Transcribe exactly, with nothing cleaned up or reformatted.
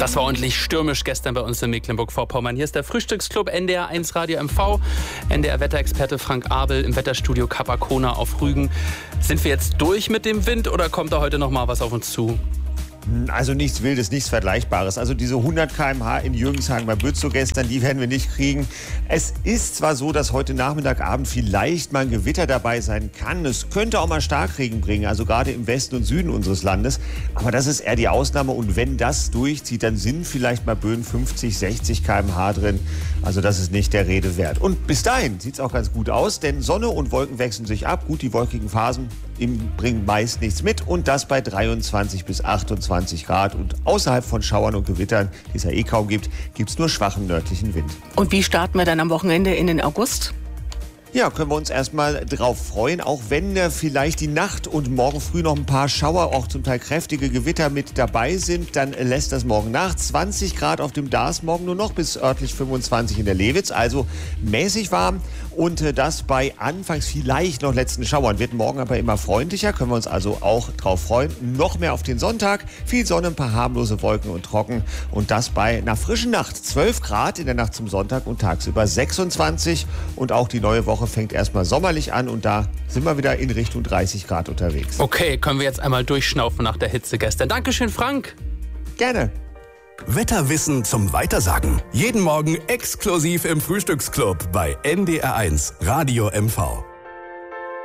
Das war ordentlich stürmisch gestern bei uns in Mecklenburg-Vorpommern. Hier ist der Frühstücksclub N D R eins Radio M V. N D R-Wetterexperte Frank Abel im Wetterstudio Capacona auf Rügen. Sind wir jetzt durch mit dem Wind oder kommt da heute noch mal was auf uns zu? Also nichts Wildes, nichts Vergleichbares. Also diese hundert Kilometer pro Stunde in Jürgenshagen bei Bützow gestern, die werden wir nicht kriegen. Es ist zwar so, dass heute Nachmittag, Abend vielleicht mal ein Gewitter dabei sein kann. Es könnte auch mal Starkregen bringen, also gerade im Westen und Süden unseres Landes. Aber das ist eher die Ausnahme. Und wenn das durchzieht, dann sind vielleicht mal Böen fünfzig, sechzig Kilometer pro Stunde drin. Also das ist nicht der Rede wert. Und bis dahin sieht es auch ganz gut aus, denn Sonne und Wolken wechseln sich ab. Gut, die wolkigen Phasen bringen meist nichts mit. Und das bei dreiundzwanzig bis achtundzwanzig Grad. Und außerhalb von Schauern und Gewittern, die es ja eh kaum gibt, gibt es nur schwachen nördlichen Wind. Und wie starten wir dann am Wochenende in den August? Ja, können wir uns erstmal drauf freuen, auch wenn äh, vielleicht die Nacht und morgen früh noch ein paar Schauer, auch zum Teil kräftige Gewitter mit dabei sind, dann äh, lässt das morgen nach. zwanzig Grad auf dem Dars, morgen nur noch bis örtlich fünfundzwanzig in der Lewitz, also mäßig warm und äh, das bei anfangs vielleicht noch letzten Schauern. Wird morgen aber immer freundlicher, können wir uns also auch drauf freuen. Noch mehr auf den Sonntag, viel Sonne, ein paar harmlose Wolken und trocken und das bei einer frischen Nacht. zwölf Grad in der Nacht zum Sonntag und tagsüber sechsundzwanzig und auch die neue Woche fängt erstmal sommerlich an und da sind wir wieder in Richtung dreißig Grad unterwegs. Okay, können wir jetzt einmal durchschnaufen nach der Hitze gestern. Dankeschön, Frank. Gerne. Wetterwissen zum Weitersagen. Jeden Morgen exklusiv im Frühstücksclub bei N D R eins Radio M V.